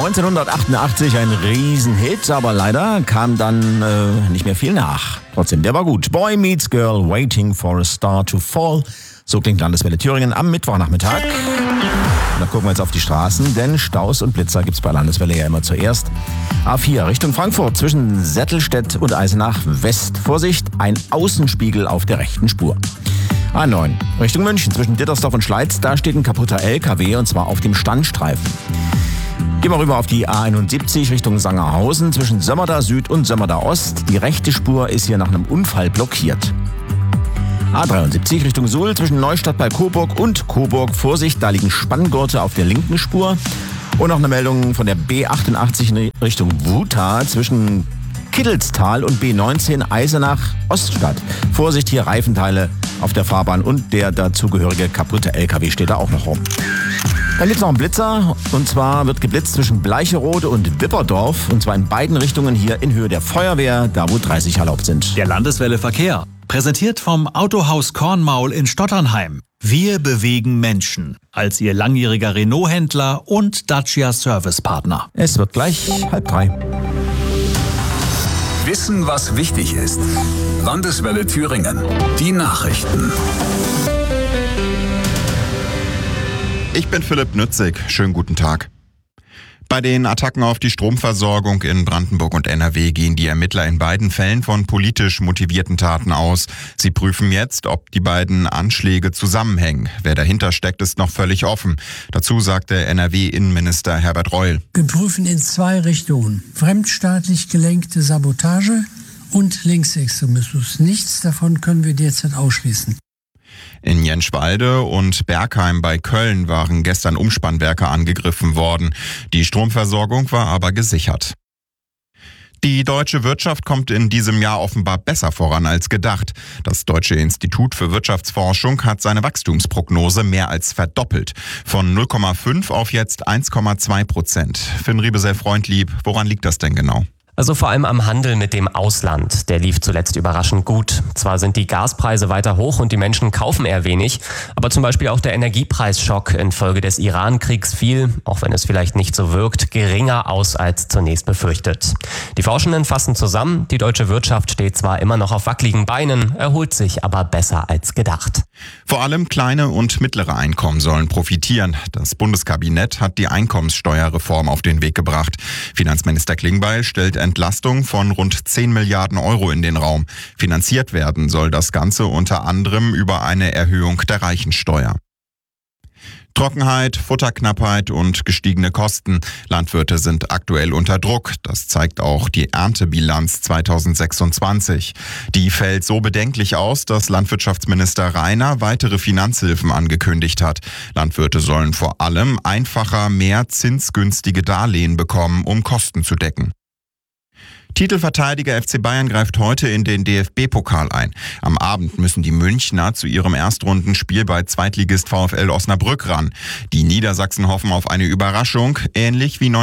1988 ein Riesenhit, aber leider kam dann nicht mehr viel nach. Trotzdem, der war gut. Boy Meets Girl, Waiting for a Star to Fall. So klingt Landeswelle Thüringen am Mittwochnachmittag. Und da gucken wir jetzt auf die Straßen, denn Staus und Blitzer gibt's bei Landeswelle ja immer zuerst. A4 Richtung Frankfurt zwischen Settelstedt und Eisenach West. Vorsicht, ein Außenspiegel auf der rechten Spur. A9 Richtung München zwischen Dittersdorf und Schleiz. Da steht ein kaputter LKW und zwar auf dem Standstreifen. Gehen wir rüber auf die A71 Richtung Sangerhausen zwischen Sömmerda Süd und Sömmerda Ost. Die rechte Spur ist hier nach einem Unfall blockiert. A73 Richtung Suhl zwischen Neustadt bei Coburg und Coburg. Vorsicht, da liegen Spanngurte auf der linken Spur. Und noch eine Meldung von der B88 in Richtung Wutha zwischen Kittelstal und B19 Eisenach Oststadt. Vorsicht, hier Reifenteile auf der Fahrbahn und der dazugehörige kaputte LKW steht da auch noch rum. Dann gibt's noch einen Blitzer und zwar wird geblitzt zwischen Bleicherode und Wipperdorf und zwar in beiden Richtungen hier in Höhe der Feuerwehr, da wo 30 erlaubt sind. Der Landeswelle Verkehr, präsentiert vom Autohaus Kornmaul in Stotternheim. Wir bewegen Menschen als Ihr langjähriger Renault-Händler und Dacia-Service-Partner. Es wird gleich 2:30. Wissen, was wichtig ist. Landeswelle Thüringen. Die Nachrichten. Ich bin Philipp Nützig. Schönen guten Tag. Bei den Attacken auf die Stromversorgung in Brandenburg und NRW gehen die Ermittler in beiden Fällen von politisch motivierten Taten aus. Sie prüfen jetzt, ob die beiden Anschläge zusammenhängen. Wer dahinter steckt, ist noch völlig offen. Dazu sagte NRW-Innenminister Herbert Reul. Wir prüfen in 2 Richtungen. Fremdstaatlich gelenkte Sabotage und Linksextremismus. Nichts davon können wir derzeit ausschließen. In Jenschwalde und Bergheim bei Köln waren gestern Umspannwerke angegriffen worden. Die Stromversorgung war aber gesichert. Die deutsche Wirtschaft kommt in diesem Jahr offenbar besser voran als gedacht. Das Deutsche Institut für Wirtschaftsforschung hat seine Wachstumsprognose mehr als verdoppelt. Von 0,5 auf jetzt 1,2%. Finn Riebesell-Freundlieb, woran liegt das denn genau? Also vor allem am Handel mit dem Ausland. Der lief zuletzt überraschend gut. Zwar sind die Gaspreise weiter hoch und die Menschen kaufen eher wenig, aber zum Beispiel auch der Energiepreisschock infolge des Iran-Kriegs fiel, auch wenn es vielleicht nicht so wirkt, geringer aus als zunächst befürchtet. Die Forschenden fassen zusammen, die deutsche Wirtschaft steht zwar immer noch auf wackeligen Beinen, erholt sich aber besser als gedacht. Vor allem kleine und mittlere Einkommen sollen profitieren. Das Bundeskabinett hat die Einkommenssteuerreform auf den Weg gebracht. Finanzminister Klingbeil stellt Entlastung von rund 10 Milliarden Euro in den Raum. Finanziert werden soll das Ganze unter anderem über eine Erhöhung der Reichensteuer. Trockenheit, Futterknappheit und gestiegene Kosten. Landwirte sind aktuell unter Druck. Das zeigt auch die Erntebilanz 2026. Die fällt so bedenklich aus, dass Landwirtschaftsminister Rainer weitere Finanzhilfen angekündigt hat. Landwirte sollen vor allem einfacher mehr zinsgünstige Darlehen bekommen, um Kosten zu decken. Titelverteidiger FC Bayern greift heute in den DFB-Pokal ein. Am Abend müssen die Münchner zu ihrem Erstrundenspiel bei Zweitligist VfL Osnabrück ran. Die Niedersachsen hoffen auf eine Überraschung, ähnlich wie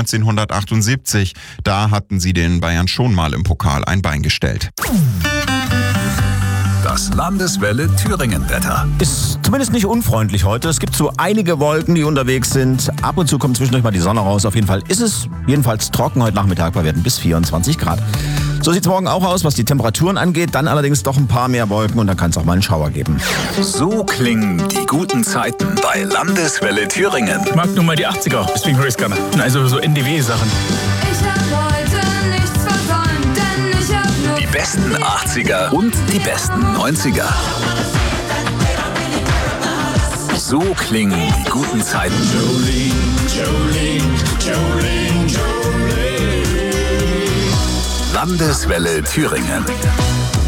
1978. Da hatten sie den Bayern schon mal im Pokal ein Bein gestellt. Das Landeswelle Thüringen-Wetter. Ist zumindest nicht unfreundlich heute. Es gibt so einige Wolken, die unterwegs sind. Ab und zu kommt zwischendurch mal die Sonne raus. Auf jeden Fall ist es jedenfalls trocken heute Nachmittag bei Werten bis 24 Grad. So sieht es morgen auch aus, was die Temperaturen angeht. Dann allerdings doch ein paar mehr Wolken und dann kann es auch mal einen Schauer geben. So klingen die guten Zeiten bei Landeswelle Thüringen. Ich mag nur mal die 80er, deswegen höre ich es gerne. Also so NDW-Sachen. Ich hab heute nichts versäumt, denn ich hab nur Die besten 80er und die besten 90er. So klingen die guten Zeiten. Landeswelle Thüringen.